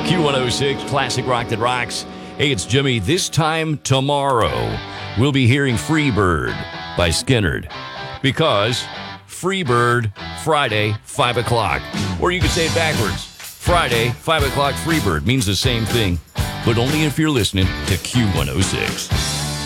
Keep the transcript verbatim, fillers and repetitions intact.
Q one oh six, classic rock that rocks. Hey, it's Jimmy. This time tomorrow, we'll be hearing Freebird by Skynyrd. Because Freebird, Friday, five o'clock. Or you could say it backwards. Friday, five o'clock, Freebird means the same thing. But only if you're listening to Q one oh six.